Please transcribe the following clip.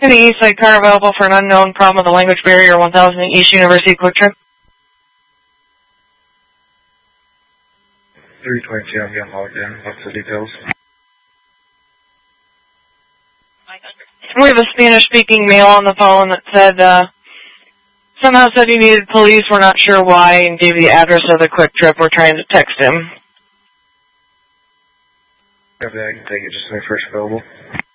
The east side car available for an unknown problem with the language barrier 1000 East University Quick Trip. 322, I'm getting logged in. What's the details? We have a Spanish-speaking male on the phone that said, somehow said he needed police. We're not sure why, and gave the address of the Quick Trip. We're trying to text him. Okay, I can take it just my first available.